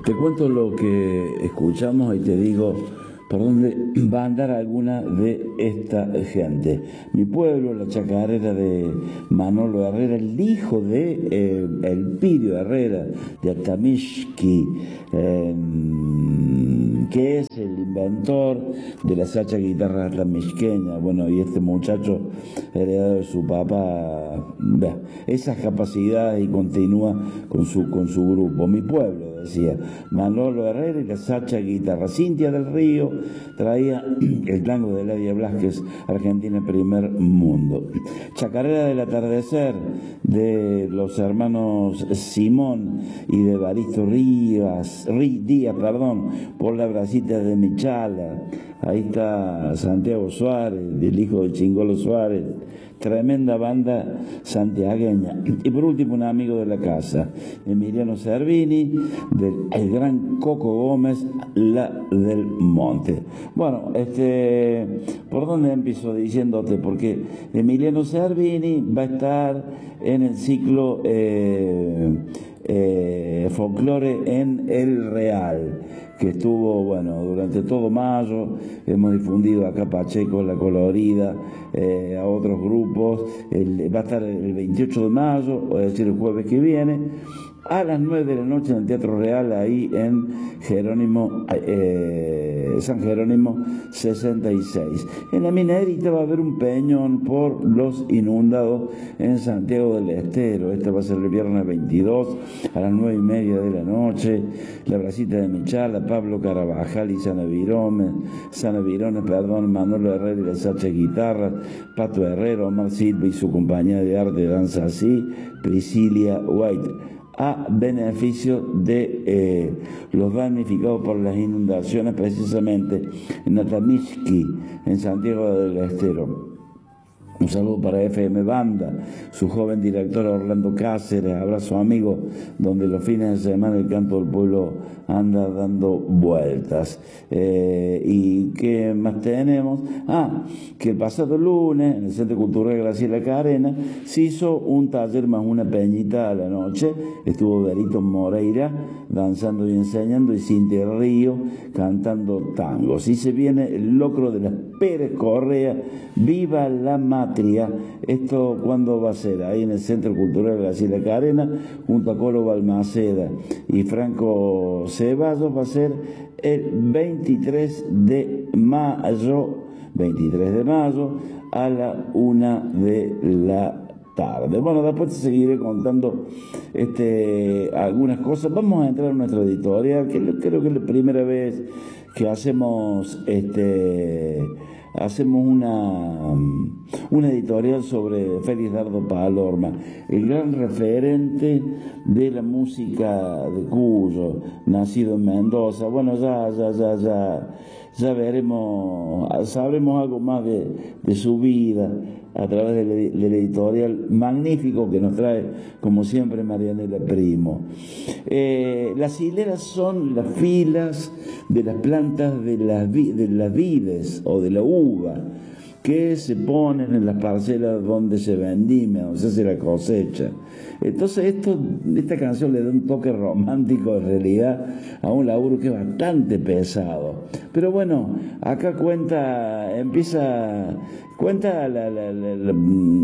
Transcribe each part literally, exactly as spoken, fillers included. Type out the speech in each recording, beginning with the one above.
Te cuento lo que escuchamos y te digo por dónde va a andar alguna de esta gente. Mi pueblo, la chacarera de Manolo Herrera, el hijo de eh, Elpidio Herrera, de Altamishki, eh, que es el inventor de la sacha guitarra altamishqueña. Bueno, y este muchacho, heredado de su papá, bah, esas capacidades y continúa con su, con su grupo. Mi pueblo, decía, Manolo Herrera y la sacha guitarra. Cintia del Río traía el tango de Eladia Blasquez, Argentina Primer Mundo. Chacarera del Atardecer, de los hermanos Simón y de Baristo Rivas, Rí, Díaz, perdón, por la bracita de Michala. Ahí está Santiago Suárez, el hijo de Chingolo Suárez. Tremenda banda santiagueña. Y por último, un amigo de la casa, Emiliano Cervini, del el gran Coco Gómez, La del Monte. Bueno, este, ¿por dónde empiezo diciéndote? Porque Emiliano Cervini va a estar en el ciclo eh, eh, folclore en El Real, que estuvo, bueno, durante todo mayo. Hemos difundido acá Pacheco, La Colorida, eh, a otros grupos. El, va a estar el veintiocho de mayo, es decir, el jueves que viene, a las nueve de la noche en el Teatro Real, ahí en Jerónimo, eh, San Jerónimo sesenta y seis. En la Minerita va a haber un peñón por los inundados en Santiago del Estero. Este va a ser el viernes veintidós a las nueve y media de la noche. La Bracita de Michala, Pablo Carabajal y Sana Virones, Sana Virones, perdón, Manolo Herrera y la Sacha Guitarra, Pato Herrero, Omar Silva y su compañía de arte Danza Así, Priscilia White, a beneficio de eh, los damnificados por las inundaciones, precisamente en Atamishki, en Santiago del Estero. Un saludo para F M Banda, su joven director Orlando Cáceres, abrazo amigo, donde los fines de semana el canto del pueblo anda dando vueltas. Eh, ¿Y qué más tenemos? Ah, que el pasado lunes en el Centro Cultural Graciela Carena se hizo un taller más una peñita a la noche. Estuvo Berito Moreira danzando y enseñando y Cintia Río cantando tangos. Y se viene el locro de las Pérez Correa, Viva la Matria. Esto, ¿cuándo va a ser? Ahí en el Centro Cultural Graciela Carena, junto a Colo Balmaceda y Franco Ceballos. Va a ser el veintitrés de mayo, veintitrés de mayo, a la una de la tarde. Bueno, después te seguiré contando este, algunas cosas. Vamos a entrar en nuestra editorial, que creo que es la primera vez que hacemos este hacemos una, una editorial sobre Félix Dardo Palorma, el gran referente de la música de Cuyo, nacido en Mendoza. Bueno, ya, ya, ya, ya, ya veremos, sabremos algo más de, de su vida a través del, del editorial magnífico que nos trae, como siempre, Marianela Primo. Eh, las hileras son las filas de las plantas de las, de las vides o de la uva, que se ponen en las parcelas donde se vendimia, donde se hace la cosecha. Entonces esto, esta canción le da un toque romántico en realidad a un laburo que es bastante pesado. Pero bueno, acá cuenta, empieza, cuenta la, la, la, la,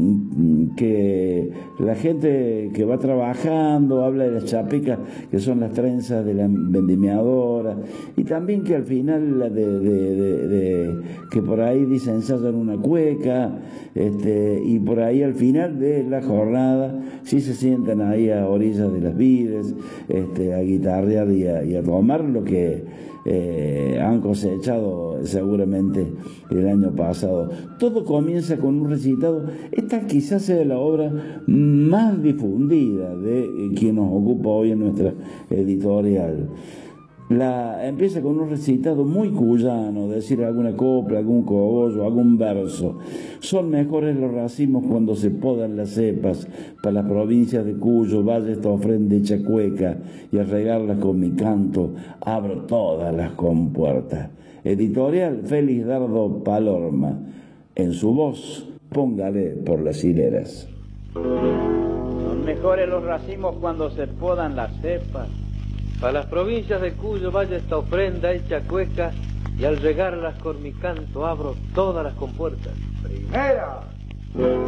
que la gente que va trabajando, habla de las chapicas, que son las trenzas de la vendimiadora, y también que al final de, de, de, de que por ahí dicen ensayan una cueca, este, y por ahí al final de la jornada sí se sientan ahí a orillas de las vides, este, a guitarrear y a, y a tomar lo que eh, han cosechado seguramente el año pasado. Todo comienza con un recitado. Esta quizás sea la obra más difundida de eh, quien nos ocupa hoy en nuestra editorial. La, empieza con un recitado muy cuyano, decir alguna copla, algún cogollo, algún verso. Son mejores los racimos cuando se podan las cepas, para las provincias de Cuyo vaya esta ofrenda hecha cueca, y al regarlas con mi canto abro todas las compuertas. Editorial Félix Dardo Palorma. En su voz, póngale por las hileras. Son mejores los racimos cuando se podan las cepas, Para las provincias de Cuyo vaya esta ofrenda hecha cueca, y al regarlas con mi canto abro todas las compuertas. Primera.